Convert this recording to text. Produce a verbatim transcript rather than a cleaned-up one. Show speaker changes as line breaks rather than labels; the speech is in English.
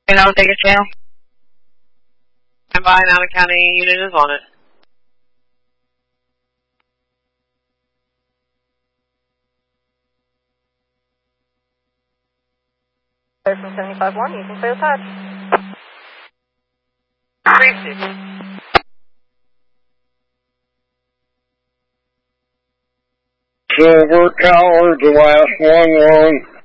You know, take a channel. And by an out-of-county unit is on it.
From seventy-five one, you can clear the touch.
three six.
Silver Tower, the last one, one.